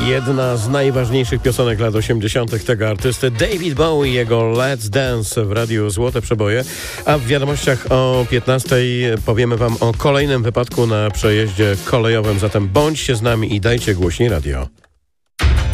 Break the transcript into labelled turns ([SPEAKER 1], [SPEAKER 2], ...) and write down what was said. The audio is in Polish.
[SPEAKER 1] Jedna z najważniejszych piosenek lat 80. tego artysty, David Bowie, jego Let's Dance w Radiu Złote Przeboje. A w wiadomościach o 15 powiemy wam o kolejnym wypadku na przejeździe kolejowym. Zatem bądźcie z nami i dajcie głośniej radio.